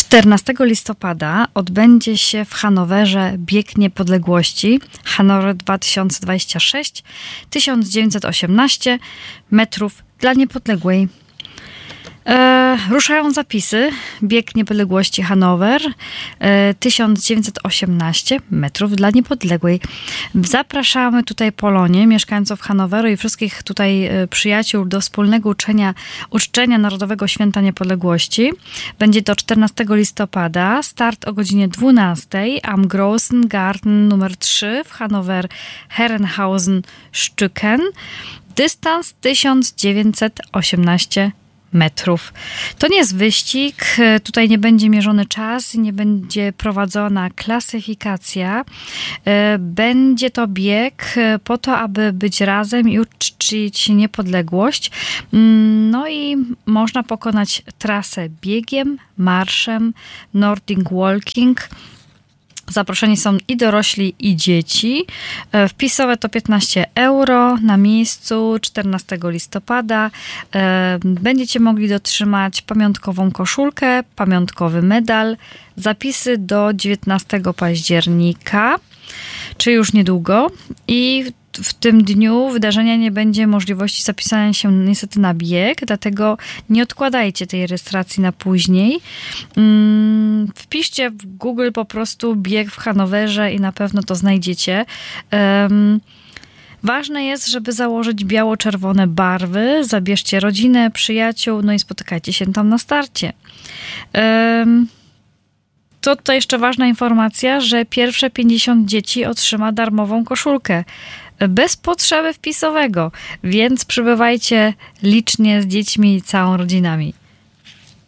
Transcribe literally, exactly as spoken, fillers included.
czternastego listopada odbędzie się w Hanowerze Bieg Niepodległości Hanower dwa tysiące dwadzieścia sześć, tysiąc dziewięćset osiemnaście metrów dla niepodległej. E, ruszają zapisy. Bieg Niepodległości Hanower e, tysiąc dziewięćset osiemnaście metrów dla niepodległej. Zapraszamy tutaj Polonię, mieszkańców Hanoweru i wszystkich tutaj e, przyjaciół do wspólnego uczenia, uczczenia Narodowego Święta Niepodległości. Będzie to czternastego listopada. Start o godzinie dwunastej. Am Großen Garten numer trzy w Hanower Herrenhausen-Stücken. Dystans tysiąc dziewięćset osiemnaście metrów. To nie jest wyścig, tutaj nie będzie mierzony czas, nie będzie prowadzona klasyfikacja. Będzie to bieg po to, aby być razem i uczcić niepodległość. No i można pokonać trasę biegiem, marszem, Nordic Walking. Zaproszeni są i dorośli, i dzieci. Wpisowe to piętnaście euro na miejscu czternastego listopada. Będziecie mogli dotrzymać pamiątkową koszulkę, pamiątkowy medal. Zapisy do dziewiętnastego października, czy już niedługo. I w tym dniu wydarzenia nie będzie możliwości zapisania się niestety na bieg, dlatego nie odkładajcie tej rejestracji na później. Wpiszcie w Google po prostu bieg w Hanowerze i na pewno to znajdziecie. Ważne jest, żeby założyć biało-czerwone barwy, zabierzcie rodzinę, przyjaciół, no i spotykajcie się tam na starcie. To tutaj jeszcze ważna informacja, że pierwsze pięćdziesiąt dzieci otrzyma darmową koszulkę. Bez potrzeby wpisowego, więc przybywajcie licznie z dziećmi i całą rodzinami.